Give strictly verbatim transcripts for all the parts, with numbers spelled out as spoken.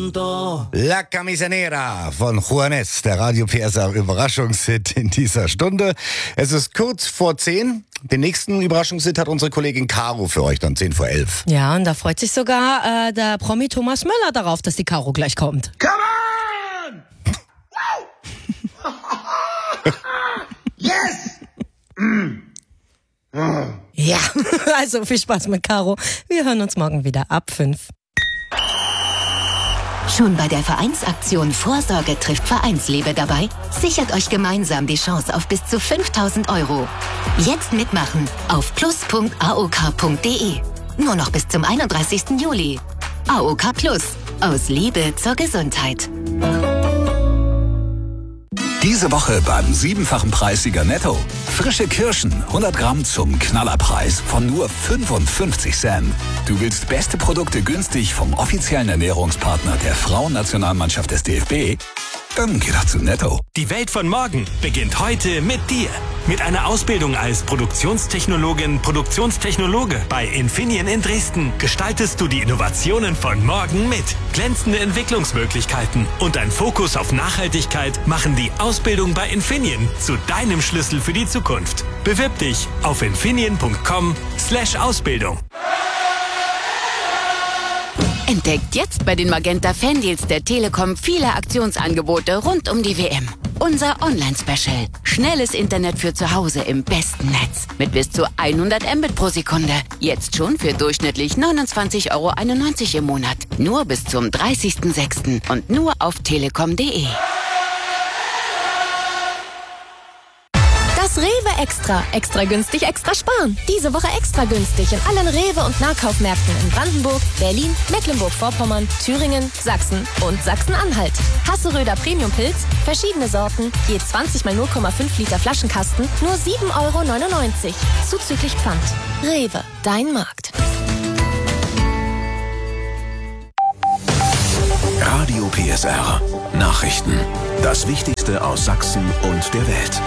punto. La Camisa Negra von Juanes, der Radio P S R Überraschungshit in dieser Stunde. Es ist kurz vor zehn. Den nächsten Überraschungshit hat unsere Kollegin Caro für euch, dann zehn vor elf. Ja, und da freut sich sogar äh, der Promi Thomas Müller darauf, dass die Caro gleich kommt. Come on! Yes! Ja, also viel Spaß mit Caro. Wir hören uns morgen wieder ab fünf. Schon bei der Vereinsaktion Vorsorge trifft Vereinsliebe dabei? Sichert euch gemeinsam die Chance auf bis zu fünftausend Euro. Jetzt mitmachen auf plus punkt a o k punkt d e. Nur noch bis zum einunddreißigsten Juli. A O K Plus. Aus Liebe zur Gesundheit. Diese Woche beim siebenfachen Preissieger Netto. Frische Kirschen, hundert Gramm zum Knallerpreis von nur fünfundfünfzig Cent. Du willst beste Produkte günstig vom offiziellen Ernährungspartner der Frauennationalmannschaft des D F B? Dann geh doch zu Netto. Die Welt von morgen beginnt heute mit dir. Mit einer Ausbildung als Produktionstechnologin, Produktionstechnologe bei Infineon in Dresden gestaltest du die Innovationen von morgen mit. Glänzende Entwicklungsmöglichkeiten und ein Fokus auf Nachhaltigkeit machen die Ausbildung bei Infineon zu deinem Schlüssel für die Zukunft. Bewirb dich auf infineon punkt com slash Ausbildung. Entdeckt jetzt bei den Magenta Fandeals der Telekom viele Aktionsangebote rund um die W M. Unser Online-Special. Schnelles Internet für zu Hause im besten Netz. Mit bis zu hundert Mbit pro Sekunde. Jetzt schon für durchschnittlich neunundzwanzig Euro einundneunzig im Monat. Nur bis zum dreißigsten sechsten und nur auf telekom punkt de. Das Rewe Extra. Extra günstig, extra sparen. Diese Woche extra günstig in allen Rewe- und Nahkaufmärkten in Brandenburg, Berlin, Mecklenburg-Vorpommern, Thüringen, Sachsen und Sachsen-Anhalt. Hasseröder Premium-Pilz, verschiedene Sorten, je zwanzig mal null Komma fünf Liter Flaschenkasten, nur sieben Euro neunundneunzig. Zuzüglich Pfand. Rewe, dein Markt. Radio P S R. Nachrichten. Das Wichtigste aus Sachsen und der Welt.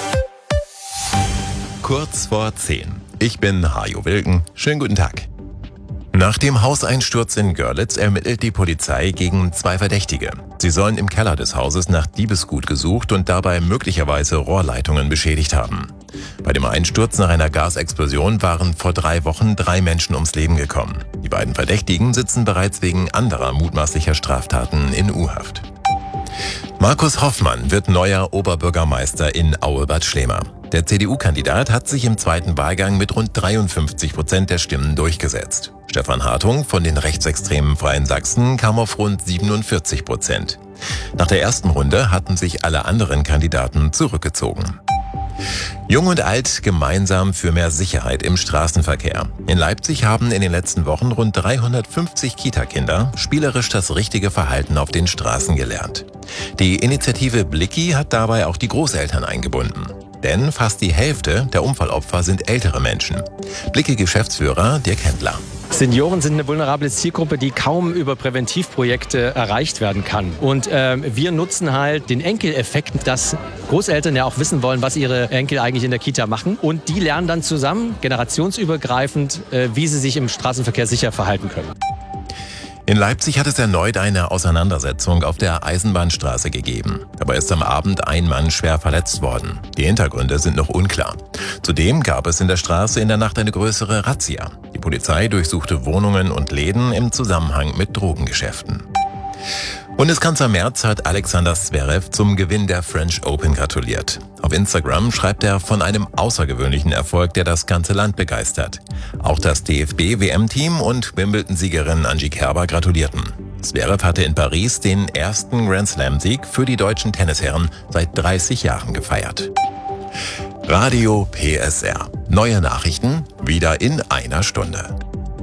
Kurz vor zehn. Ich bin Hajo Wilken. Schönen guten Tag. Nach dem Hauseinsturz in Görlitz ermittelt die Polizei gegen zwei Verdächtige. Sie sollen im Keller des Hauses nach Diebesgut gesucht und dabei möglicherweise Rohrleitungen beschädigt haben. Bei dem Einsturz nach einer Gasexplosion waren vor drei Wochen drei Menschen ums Leben gekommen. Die beiden Verdächtigen sitzen bereits wegen anderer mutmaßlicher Straftaten in U-Haft. Markus Hoffmann wird neuer Oberbürgermeister in Aue-Bad Schlema. Der C D U-Kandidat hat sich im zweiten Wahlgang mit rund dreiundfünfzig Prozent der Stimmen durchgesetzt. Stefan Hartung von den rechtsextremen Freien Sachsen kam auf rund siebenundvierzig Prozent. Nach der ersten Runde hatten sich alle anderen Kandidaten zurückgezogen. Jung und Alt gemeinsam für mehr Sicherheit im Straßenverkehr. In Leipzig haben in den letzten Wochen rund dreihundertfünfzig Kita-Kinder spielerisch das richtige Verhalten auf den Straßen gelernt. Die Initiative Blicki hat dabei auch die Großeltern eingebunden. Denn fast die Hälfte der Unfallopfer sind ältere Menschen. Blicki-Geschäftsführer Dirk Händler. Senioren sind eine vulnerable Zielgruppe, die kaum über Präventivprojekte erreicht werden kann. Und äh, wir nutzen halt den Enkeleffekt, dass Großeltern ja auch wissen wollen, was ihre Enkel eigentlich in der Kita machen. Und die lernen dann zusammen, generationsübergreifend, äh, wie sie sich im Straßenverkehr sicher verhalten können. In Leipzig hat es erneut eine Auseinandersetzung auf der Eisenbahnstraße gegeben. Dabei ist am Abend ein Mann schwer verletzt worden. Die Hintergründe sind noch unklar. Zudem gab es in der Straße in der Nacht eine größere Razzia. Die Polizei durchsuchte Wohnungen und Läden im Zusammenhang mit Drogengeschäften. Bundeskanzler Merz hat Alexander Zverev zum Gewinn der French Open gratuliert. Auf Instagram schreibt er von einem außergewöhnlichen Erfolg, der das ganze Land begeistert. Auch das D F B-W M-Team und Wimbledon-Siegerin Angie Kerber gratulierten. Zverev hatte in Paris den ersten Grand Slam-Sieg für die deutschen Tennisherren seit dreißig Jahren gefeiert. Radio P S R. Neue Nachrichten wieder in einer Stunde.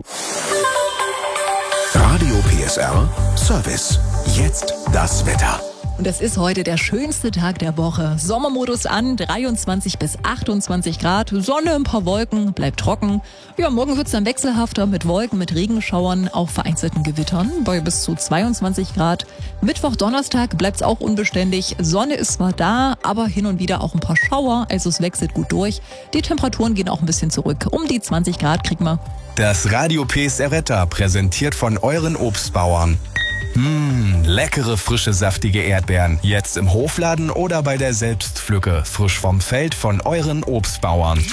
Radio P S R Service. Jetzt das Wetter. Und es ist heute der schönste Tag der Woche. Sommermodus an, dreiundzwanzig bis achtundzwanzig Grad, Sonne, ein paar Wolken, bleibt trocken. Ja, morgen wird's dann wechselhafter mit Wolken, mit Regenschauern, auch vereinzelten Gewittern bei bis zu zweiundzwanzig Grad. Mittwoch, Donnerstag bleibt's auch unbeständig. Sonne ist zwar da, aber hin und wieder auch ein paar Schauer, also es wechselt gut durch. Die Temperaturen gehen auch ein bisschen zurück. Um die zwanzig Grad kriegen wir. Das Radio P S R Wetter präsentiert von euren Obstbauern. Mmh, Leckere, frische, saftige Erdbeeren. Jetzt im Hofladen oder bei der Selbstpflücke. Frisch vom Feld von euren Obstbauern.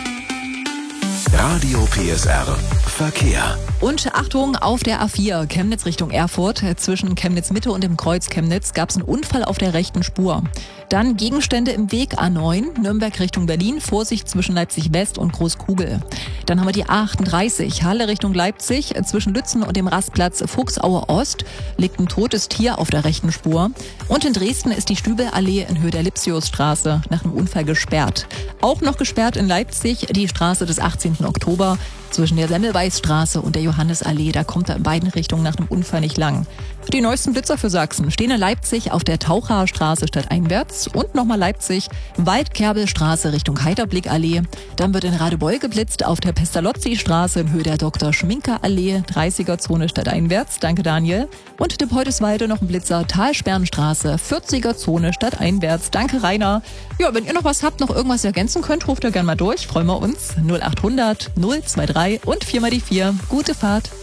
Radio P S R Verkehr. Und Achtung, auf der A vier, Chemnitz Richtung Erfurt. Zwischen Chemnitz Mitte und dem Kreuz Chemnitz gab es einen Unfall auf der rechten Spur. Dann Gegenstände im Weg A neun, Nürnberg Richtung Berlin, Vorsicht zwischen Leipzig West und Großkugel. Dann haben wir die A achtunddreißig, Halle Richtung Leipzig, zwischen Lützen und dem Rastplatz Fuchsaue Ost liegt ein totes Tier auf der rechten Spur. Und in Dresden ist die Stübelallee in Höhe der Lipsiusstraße nach einem Unfall gesperrt. Auch noch gesperrt in Leipzig die Straße des achtzehnten Oktober zwischen der Semmelweisstraße und der Johannesallee. Da kommt er in beiden Richtungen nach einem Unfall nicht lang. Die neuesten Blitzer für Sachsen stehen in Leipzig auf der Tauchaer Straße stadteinwärts und nochmal Leipzig, Waldkerbelstraße Richtung Heiterblickallee. Dann wird in Radebeul geblitzt auf der Pestalozzi-Straße in Höhe der Doktor Schminker Allee, dreißiger-Zone stadteinwärts. Danke, Daniel. Und Depoldeswalde noch ein Blitzer, Talsperrenstraße, vierziger-Zone stadteinwärts. Danke, Rainer. Ja, wenn ihr noch was habt, noch irgendwas ergänzen könnt, ruft ihr gerne mal durch. Freuen wir uns. null achthundert null zwei drei und vier mal die vier. Gute Fahrt.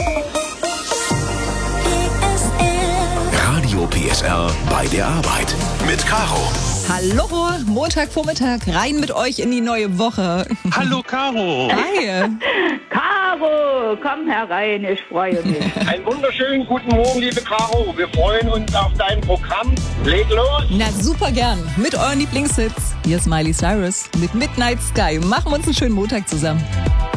Radio P S R bei der Arbeit mit Caro. Hallo, Montagvormittag, rein mit euch in die neue Woche. Hallo, Caro. Hi. Caro, komm herein, ich freue mich. Einen wunderschönen guten Morgen, liebe Caro. Wir freuen uns auf dein Programm. Leg los. Na, super gern. Mit euren Lieblingshits. Hier ist Miley Cyrus mit Midnight Sky. Machen wir uns einen schönen Montag zusammen.